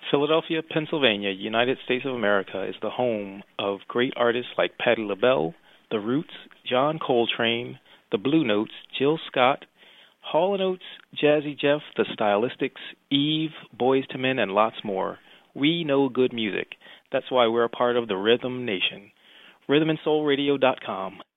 Philadelphia, Pennsylvania, United States of America is the home of great artists like Patti LaBelle, The Roots, John Coltrane, The Blue Notes, Jill Scott, Hall & Oates, Jazzy Jeff, The Stylistics, Eve, Boyz II Men, and lots more. We know good music. That's why we're a part of the Rhythm Nation. RhythmandSoulRadio.com.